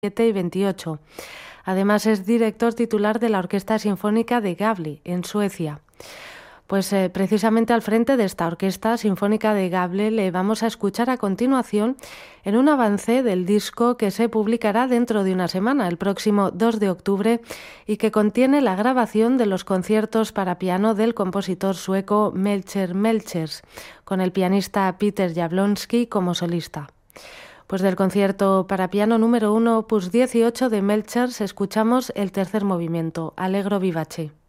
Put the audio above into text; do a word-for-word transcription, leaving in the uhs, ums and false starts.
veintisiete y veintiocho. Además es director titular de la Orquesta Sinfónica de Gävle, en Suecia. Pues eh, precisamente al frente de esta Orquesta Sinfónica de Gävle le vamos a escuchar a continuación en un avance del disco que se publicará dentro de una semana, el próximo dos de octubre, y que contiene la grabación de los conciertos para piano del compositor sueco Melcher Melchers, con el pianista Peter Jablonski como solista. Pues del concierto para piano número uno, opus dieciocho de Melchers, escuchamos el tercer movimiento, Allegro vivace.